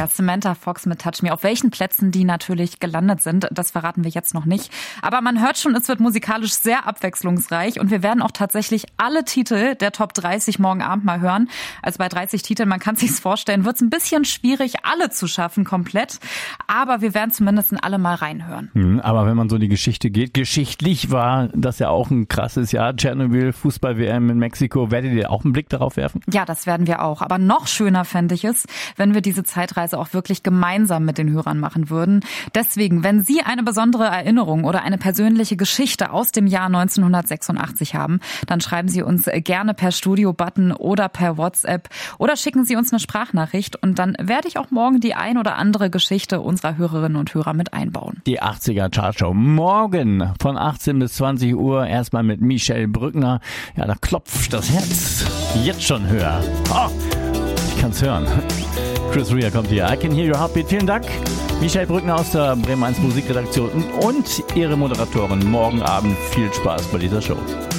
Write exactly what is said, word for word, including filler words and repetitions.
Ja, Samantha Fox mit Touch Me. Auf welchen Plätzen die natürlich gelandet sind, das verraten wir jetzt noch nicht. Aber man hört schon, es wird musikalisch sehr abwechslungsreich und wir werden auch tatsächlich alle Titel der Top dreißig morgen Abend mal hören. Also bei dreißig Titeln, man kann es sich vorstellen, wird es ein bisschen schwierig, alle zu schaffen komplett. Aber wir werden zumindest in alle mal reinhören. Hm, aber wenn man so die Geschichte geht, geschichtlich war das ja auch ein krasses Jahr. Tschernobyl, Fußball-W M in Mexiko. Werdet ihr auch einen Blick darauf werfen? Ja, das werden wir auch. Aber noch schöner fände ich es, wenn wir diese Zeitreise auch wirklich gemeinsam mit den Hörern machen würden. Deswegen, wenn Sie eine besondere Erinnerung oder eine persönliche Geschichte aus dem Jahr neunzehnhundertsechsundachtzig haben, dann schreiben Sie uns gerne per Studio-Button oder per WhatsApp oder schicken Sie uns eine Sprachnachricht und dann werde ich auch morgen die ein oder andere Geschichte unserer Hörerinnen und Hörer mit einbauen. Die achtziger Chartshow morgen von achtzehn bis zwanzig Uhr erstmal mit Michelle Brückner. Ja, da klopft das Herz jetzt schon höher. Oh, ich kann's hören. Chris Rea kommt hier. I Can Hear Your Heartbeat. Vielen Dank. Michelle Brückner aus der Bremen eins Musikredaktion und ihre Moderatorin. Morgen Abend viel Spaß bei dieser Show.